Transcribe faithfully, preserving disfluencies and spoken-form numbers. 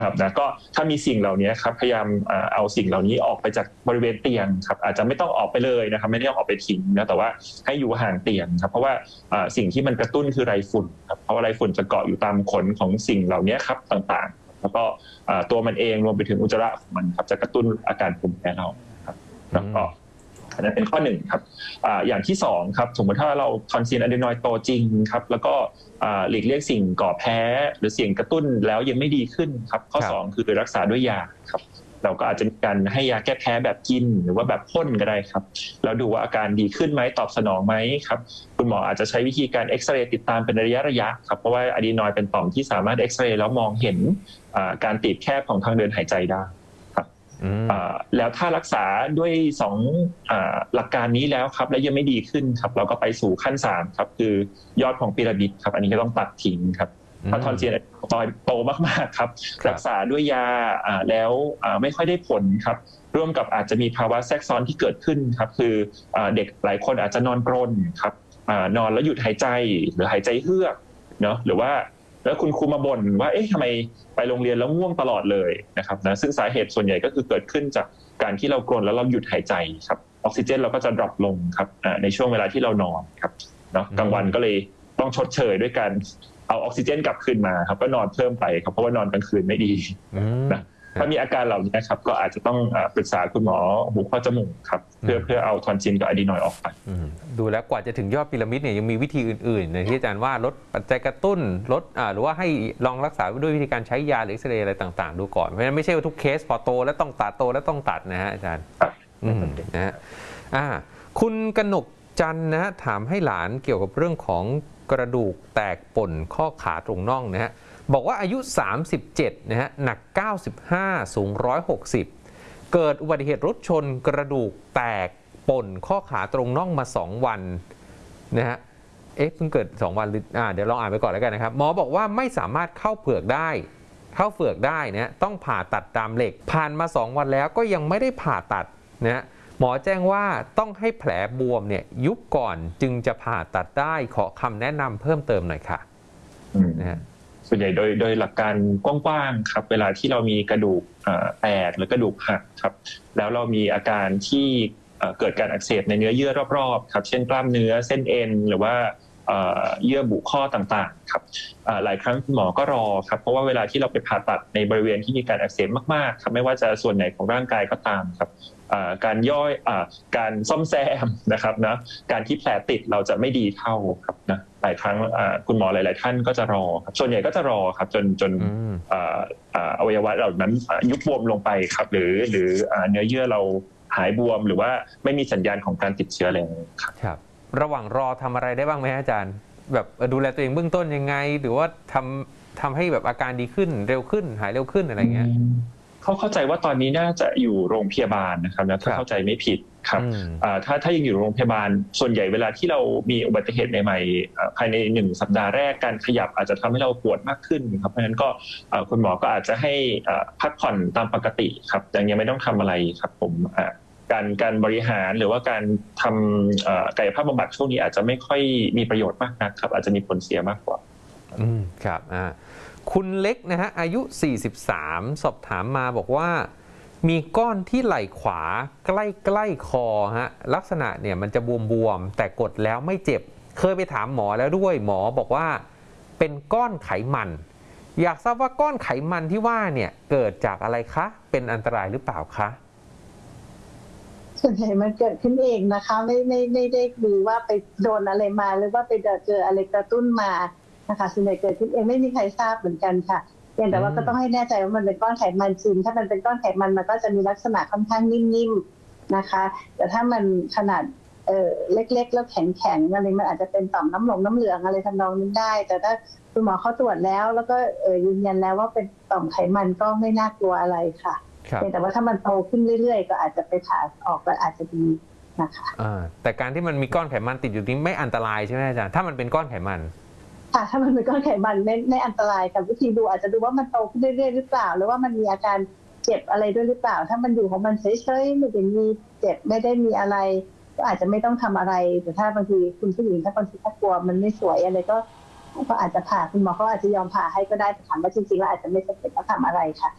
ครับนะก็ถ้ามีสิ่งเหล่านี้ครับพยายามเอาสิ่งเหล่านี้ออกไปจากบริเวณเตียงครับอาจจะไม่ต้องออกไปเลยนะครับไม่ได้ต้องออกไปทิ้งนะแต่ว่าให้อยู่ห่างเตียงครับเพราะว่าสิ่งที่มันกระตุ้นคือไรฝุ่นครับเพราะว่าไรฝุ่นจะเกาะอยู่ตามขนของสิ่งเหล่านี้ครับต่างๆแล้วก็ตัวมันเองรวมไปถึงอุจจาระของมันครับจะกระตุ้นอาการภูมิแพ้เราครับแล้วก็อันนั้นเป็นข้อหนึ่งครับอย่างที่สองครับสมมติถ้าเราทอนซิลอะดรีนอยด์โตจริงครับแล้วก็หลีกเลี่ยงสิ่งก่อแพ้หรือสิ่งกระตุ้นแล้วยังไม่ดีขึ้นครับข้อสองคือรักษาด้วยยาครับเราก็อาจจะมีการให้ยาแก้แพ้แบบกินหรือว่าแบบพ่นก็ได้ครับแล้วดูว่าอาการดีขึ้นไหมตอบสนองไหมครับคุณหมออาจจะใช้วิธีการเอ็กซเรย์ติดตามเป็นระยะระยะครับเพราะว่าอะดรีนอยด์เป็นต่อมที่สามารถเอ็กซเรย์แล้วมองเห็นการตีบแคบของทางเดินหายใจได้แล้วถ้ารักษาด้วยสองหลักการนี้แล้วครับและยังไม่ดีขึ้นครับเราก็ไปสู่ขั้นสามครับคือยอดของพีระมิดครับอันนี้ก็ต้องตัดทิ้งครับเพราะทอนซิลตอยโตมากๆครับรักษาด้วยยาแล้วไม่ค่อยได้ผลครับร่วมกับอาจจะมีภาวะแทรกซ้อนที่เกิดขึ้นครับคือเด็กหลายคนอาจจะนอนกรนครับนอนแล้วหยุดหายใจหรือหายใจเฮือกเนาะหรือว่าแล้วคุณครูมาบ่นว่าเอ๊ะทำไมไปโรงเรียนแล้วง่วงตลอดเลยนะครับนะซึ่งสาเหตุส่วนใหญ่ก็คือเกิดขึ้นจากการที่เรากรนแล้วเราหยุดหายใจครับออกซิเจนเราก็จะดรอปลงครับในช่วงเวลาที่เรานอนครับเนาะกลางวันก็เลยต้องชดเชยด้วยการเอาออกซิเจนกลับคืนมาครับก็นอนเพิ่มไปครับเพราะว่านอนกลางคืนไม่ดีนะถ้ามีอาการเหล่านี้ครับก็อาจจะต้องปรึกษาคุณหมอหูคอจมูกครับเพื่อเพื่อเอาทอนซิลกับอะดรีนอยด์ออกไปดูแล้วกว่าจะถึงยอดพีระมิดเนี่ยยังมีวิธีอื่นๆในที่อาจารย์ว่าลดปัจจัยกระตุ้นลดหรือว่าให้ลองรักษาด้วยวิธีการใช้ยาหรือเอ็กซเรย์อะไรต่างๆดูก่อนเพราะฉะนั้นไม่ใช่ว่าทุกเคสพอโตแล้วต้องตัดโตแล้วต้องตัดนะฮะอาจารย์นะฮะคุณกนกจันทร์นะฮะถามให้หลานเกี่ยวกับเรื่องของกระดูกแตกป่นข้อขาตรงน่องนะฮะบอกว่าอายุสามสิบเจ็ดนะฮะหนักเก้าสิบห้าสูงหนึ่งร้อยหกสิบเกิดอุบัติเหตุรถชนกระดูกแตกป่นข้อขาตรงน่องมาสองวันนะฮะเอ๊ะเพิ่งเกิดสองวันหรืออ่าเดี๋ยวลองอ่านไปก่อนแล้วกันนะครับหมอบอกว่าไม่สามารถเข้าเปลือกได้เข้าเปลือกได้นะต้องผ่าตัดดามเหล็กผ่านมาสองวันแล้วก็ยังไม่ได้ผ่าตัดนะหมอแจ้งว่าต้องให้แผลบวมเนี่ยยุบก่อนจึงจะผ่าตัดได้ขอคำแนะนำเพิ่มเติมหน่อยค่ะนะฮะส่วนใหญ่โดยโดยหลักการกว้างๆครับเวลาที่เรามีกระดูกแตกหรือกระดูกหักครับแล้วเรามีอาการที่เกิดการอักเสบในเนื้อเยื่อรอบๆครับเช่นกล้ามเนื้อเส้นเอ็นหรือว่าเยื่อบุข้อต่างๆครับหลายครั้งคุณหมอก็รอครับเพราะว่าเวลาที่เราไปผ่าตัดในบริเวณที่มีการอักเสบมากๆครับไม่ว่าจะส่วนไหนของร่างกายก็ตามครับการย่อยการซ่อมแซมนะครับนะการที่แผลติดเราจะไม่ดีเท่าครับนะหลายครั้งคุณหมอหลายๆท่านก็จะรอครับส่วนใหญ่ก็จะรอครับจนจนอวัยวะเหล่านั้นยุบบวมลงไปครับหรือหรือเนื้อเยื่อเราหายบวมหรือว่าไม่มีสัญญาณของการติดเชื้อแล้วครับระหว่างรอทำอะไรได้บ้างไหมอาจารย์แบบดูแลตัวเองเบื้องต้นยังไงหรือว่าทำทำให้แบบอาการดีขึ้นเร็วขึ้นหายเร็วขึ้นอะไรเงี้ยเขาเข้าใจว่าตอนนี้น่าจะอยู่โรงพยาบาลนะครับนะถ้าเข้าใจไม่ผิดครับถ้าถ้ายังอยู่โรงพยาบาลส่วนใหญ่เวลาที่เรามีอุบัติเหตุใหม่ๆภายในหนึ่งสัปดาห์แรกการขยับอาจจะทำให้เราปวดมากขึ้นครับเพราะฉะนั้นก็คุณหมอก็อาจจะให้พักผ่อนตามปกติครับยังยังไม่ต้องทำอะไรครับผมการการบริหารหรือว่าการทำกายภาพบำบัดช่วงนี้อาจจะไม่ค่อยมีประโยชน์มากนักครับอาจจะมีผลเสียมากกว่าอืมครับอ่าคุณเล็กนะฮะอายุสี่สิบสามสอบถามมาบอกว่ามีก้อนที่ไหล่ขวาใกล้ใกล้คอฮะลักษณะเนี่ยมันจะบวมๆแต่กดแล้วไม่เจ็บเคยไปถามหมอแล้วด้วยหมอบอกว่าเป็นก้อนไขมันอยากทราบว่าก้อนไขมันที่ว่าเนี่ยเกิดจากอะไรคะเป็นอันตรายหรือเปล่าคะส่วนใหญ่มันเกิดขึ้นเองนะคะไม่ไม่ไม่ได้ดูว่าไปโดนอะไรมาหรือว่าไปเจออะไรกระตุ้นมานะคะส่วนใหญ่เกิดขึ้นเองไม่มีใครทราบเหมือนกันค่ะเพียงแต่ว่าก็ต้องให้แน่ใจว่ามันเป็นก้อนไขมันจริงถ้ามันเป็นก้อนไขมันมันก็จะมีลักษณะค่อนข้างนิ่มๆนะคะแต่ถ้ามันขนาดเอ่อเล็กๆแล้วแข็งๆอะไรมันอาจจะเป็นต่อมน้ำหลงน้ำเหลืองอะไรทำนองนี้ได้แต่ถ้าคุณหมอเขาตรวจแล้วแล้วก็เอ่อยืนยันแล้วว่าเป็นต่อมไขมันก็ไม่น่ากลัวอะไรค่ะแต่ว่าถ้ามันโตขึ้นเรื่อยๆก็อาจจะไปผ่าออกก็อาจจะดีนะคะแต่การที่มันมีก้อนไขมันติดอยู่นี้ไม่อันตรายใช่ไหมอาจารย์ถ้ามันเป็นก้อนไขมันค่ะถ้ามันเป็นก้อนไขมันไม่ไม่อันตรายกับวิธีดูอาจจะดูว่ามันโตขึ้นเรื่อยๆหรือเปล่าหรือว่ามันมีอาการเจ็บอะไรด้วยหรือเปล่าถ้ามันอยู่ของมันเฉยๆไม่ได้มีเจ็บไม่ได้มีอะไรก็อาจจะไม่ต้องทำอะไรแต่ถ้าบางทีคุณผู้หญิงถ้าบางทีถ้ากลัวมันไม่สวยอะไรก็ก็อาจจะผ่าคุณหมอเขาอาจจะยอมผ่าให้ก็ได้แต่ถามว่าจริงๆแล้วอาจจะไม่จำเป็นต้องทำอะไรค่ะ